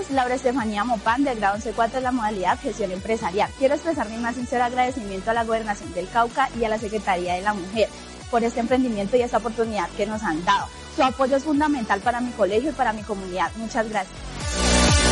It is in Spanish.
días, Laura Estefanía Mopán, del grado 11-4 de la modalidad Gestión Empresarial. Quiero expresar mi más sincero agradecimiento a la Gobernación del Cauca y a la Secretaría de la Mujer por este emprendimiento y esta oportunidad que nos han dado. Su apoyo es fundamental para mi colegio y para mi comunidad. Muchas gracias.